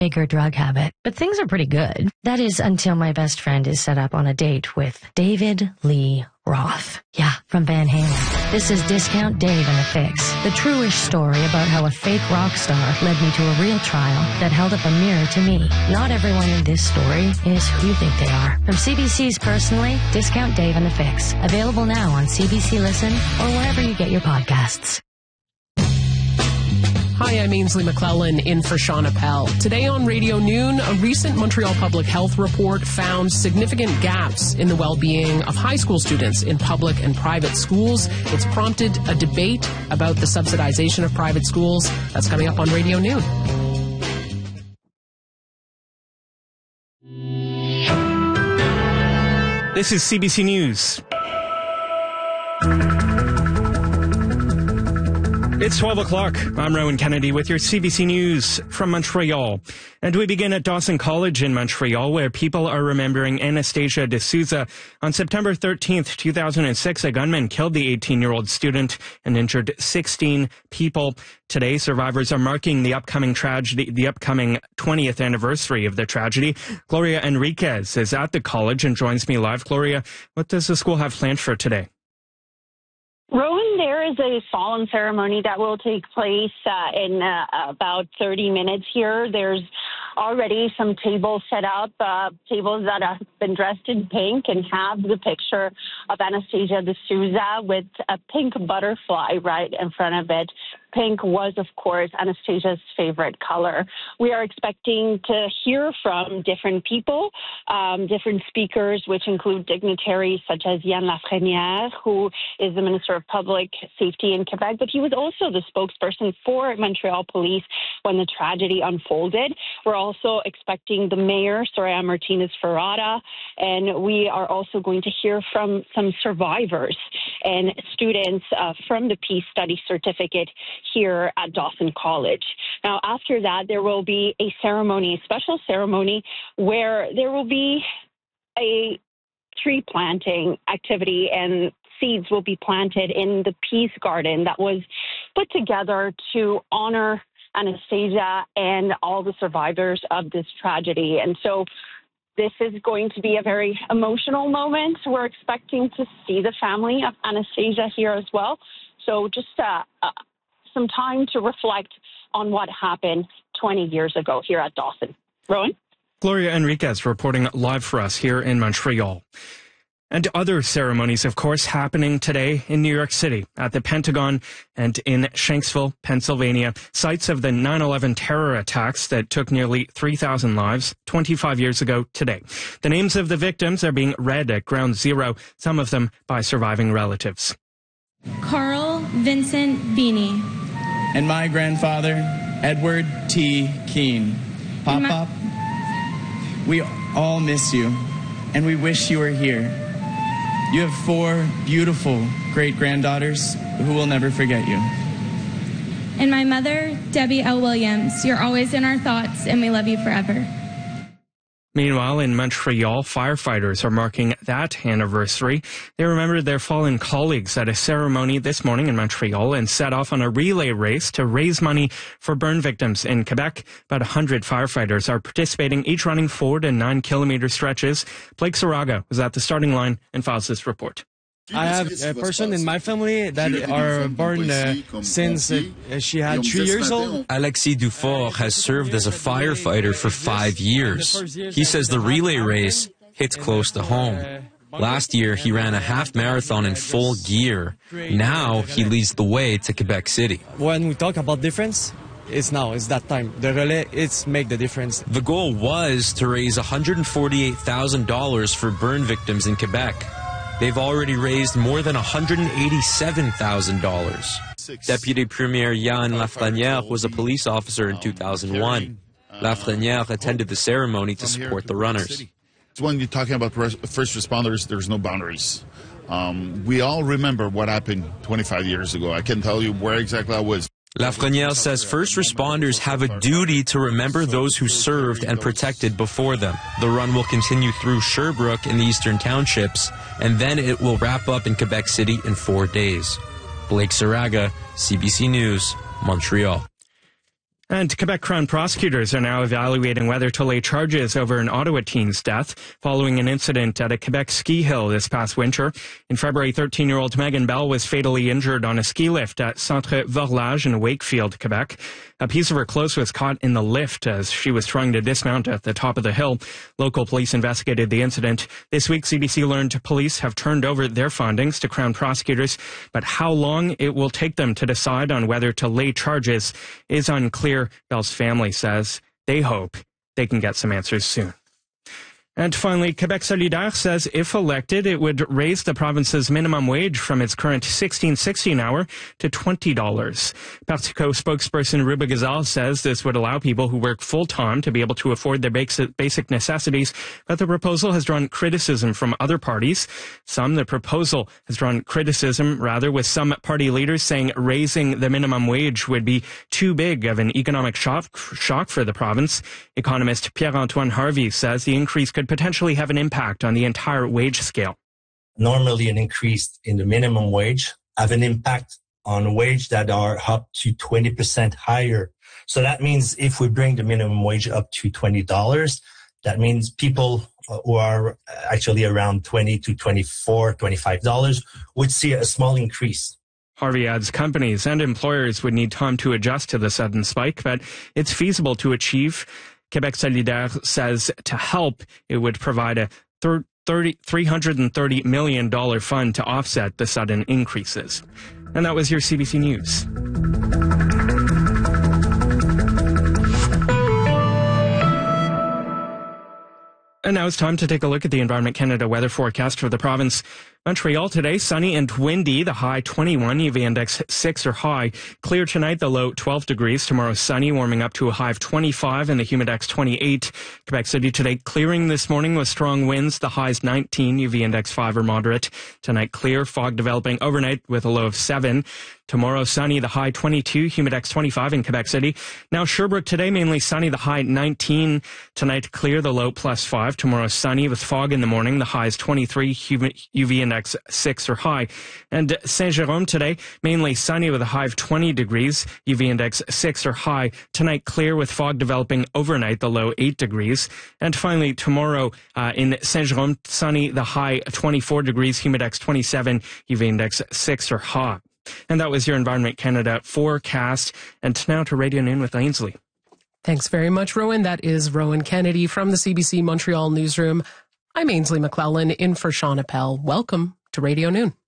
bigger drug habit, but things are pretty good. That is until my best friend is set up on a date with David Lee Roth. Yeah, from Van Halen. This is Discount Dave and the Fix, the true-ish story about how a fake rock star led me to a real trial that held up a mirror to me. Not everyone in this story is who you think they are. From CBC's Personally, Discount Dave and the Fix. Available now on CBC Listen or wherever you get your podcasts. Hi, I'm Ainsley McClellan in for Sean Appel. Today on Radio Noon, a recent Montreal Public Health report found significant gaps in the well-being of high school students in public and private schools. It's prompted a debate about the subsidization of private schools. That's coming up on Radio Noon. This is CBC News. It's 12 o'clock. I'm Rowan Kennedy with your CBC News from Montreal. And we begin at Dawson College in Montreal, where people are remembering Anastasia D'Souza. On September 13th, 2006, a gunman killed the 18-year-old student and injured 16 people. Today, survivors are marking the upcoming tragedy, the upcoming 20th anniversary of the tragedy. Gloria Enriquez is at the college and joins me live. Gloria, what does the school have planned for today? Rowan, there is a solemn ceremony that will take place in about 30 minutes here. There's already some tables set up, tables that have been dressed in pink and have the picture of Anastasia D'Souza with a pink butterfly right in front of it. Pink was, of course, Anastasia's favorite color. We are expecting to hear from different people, different speakers, which include dignitaries such as Yann Lafrenière, who is the Minister of Public Safety in Quebec, but he was also the spokesperson for Montreal Police when the tragedy unfolded. We're also expecting the mayor, Soraya Martinez-Ferrada, and we are also going to hear from some survivors and students from the Peace Study Certificate here at Dawson College. Now, after that, there will be a ceremony, a special ceremony, where there will be a tree planting activity and seeds will be planted in the Peace Garden that was put together to honor Anastasia and all the survivors of this tragedy. And so this is going to be a very emotional moment. We're expecting to see the family of Anastasia here as well. So just some time to reflect on what happened 20 years ago here at Dawson. Rowan? Gloria Enriquez reporting live for us here in Montreal. And other ceremonies, of course, happening today in New York City at the Pentagon and in Shanksville, Pennsylvania, sites of the 9/11 terror attacks that took nearly 3,000 lives 25 years ago today. The names of the victims are being read at Ground Zero, some of them by surviving relatives. Carl Vincent Beeney. And my grandfather, Edward T. Keene. Pop-Pop, we all miss you, and we wish you were here. You have 4 beautiful great-granddaughters who will never forget you. And my mother, Debbie L. Williams. You're always in our thoughts, and we love you forever. Meanwhile, in Montreal, firefighters are marking that anniversary. They remembered their fallen colleagues at a ceremony this morning in Montreal and set off on a relay race to raise money for burn victims in Quebec. About 100 firefighters are participating, each running 4 to 9 kilometer stretches. Blake Saraga was at the starting line and files this report. I have a person in my family that are born since she had 3 years old. Alexis Dufour has served as a firefighter for 5 years. He says the relay race hits close to home. Last year, he ran a half marathon in full gear. Now, he leads the way to Quebec City. When we talk about difference, it's now, it's that time. The relay, it's make the difference. The goal was to raise $148,000 for burn victims in Quebec. They've already raised more than $187,000. Deputy Premier Yann Lafrenière was a police officer in 2001. Lafrenière attended the ceremony to support the runners. When you're talking about first responders, there's no boundaries. We all remember what happened 25 years ago. I can tell you where exactly I was. Lafrenière says first responders have a duty to remember those who served and protected before them. The run will continue through Sherbrooke in the eastern townships, and then it will wrap up in Quebec City in 4 days. Blake Saraga, CBC News, Montreal. And Quebec Crown prosecutors are now evaluating whether to lay charges over an Ottawa teen's death following an incident at a Quebec ski hill this past winter. In February, 13-year-old Megan Bell was fatally injured on a ski lift at Centre Vorlage in Wakefield, Quebec. A piece of her clothes was caught in the lift as she was trying to dismount at the top of the hill. Local police investigated the incident. This week, CBC learned police have turned over their findings to Crown prosecutors, but how long it will take them to decide on whether to lay charges is unclear. Bell's family says they hope they can get some answers soon. And finally, Quebec Solidaire says if elected, it would raise the province's minimum wage from its current $16.60 an hour to $20. Partico spokesperson Ruba Gazal says this would allow people who work full-time to be able to afford their basic necessities, but the proposal has drawn criticism from other parties. The proposal has drawn criticism, with some party leaders saying raising the minimum wage would be too big of an economic shock for the province. Economist Pierre-Antoine Harvey says the increase could potentially have an impact on the entire wage scale. Normally, an increase in the minimum wage have an impact on wage that are up to 20% higher. So that means if we bring the minimum wage up to $20, that means people who are actually around $20 to $24, $25 would see a small increase. Harvey adds companies and employers would need time to adjust to the sudden spike, but it's feasible to achieve. Quebec Solidaire says to help, it would provide a $330 million fund to offset the sudden increases. And that was your CBC News. And now it's time to take a look at the Environment Canada weather forecast for the province. Montreal today, sunny and windy, the high 21, UV index 6 or high. Clear tonight, the low 12 degrees. Tomorrow, sunny, warming up to a high of 25 and the humidex 28. Quebec City today, clearing this morning with strong winds. The highs 19, UV index 5 or moderate. Tonight, clear, fog developing overnight with a low of 7. Tomorrow, sunny, the high 22, humidex 25 in Quebec City. Now, Sherbrooke today, mainly sunny, the high 19. Tonight, clear, the low plus 5. Tomorrow, sunny with fog in the morning. The highs 23, UV index 6 or high. And Saint-Jérôme today, mainly sunny with a high of 20 degrees, UV index 6 or high. Tonight, clear with fog developing overnight, the low 8 degrees. And finally, tomorrow in Saint-Jérôme, sunny, the high 24 degrees, humidex 27, UV index 6 or high. And that was your Environment Canada forecast. And now to Radio Noon with Ainsley. Thanks very much, Rowan. That is Rowan Kennedy from the CBC Montreal newsroom. I'm Ainsley McClellan in for Sean Appel. Welcome to Radio Noon.